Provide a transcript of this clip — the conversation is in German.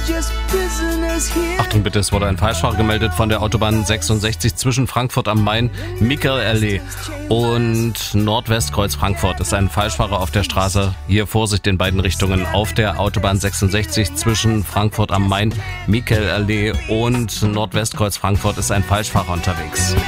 Achtung bitte, es wurde ein Falschfahrer gemeldet von der Autobahn 66 zwischen Frankfurt am Main, Michaelallee und Nordwestkreuz Frankfurt. Ist ein Falschfahrer auf der Straße. Hier Vorsicht in beiden Richtungen. Auf der Autobahn 66 zwischen Frankfurt am Main, Michaelallee und Nordwestkreuz Frankfurt ist ein Falschfahrer unterwegs.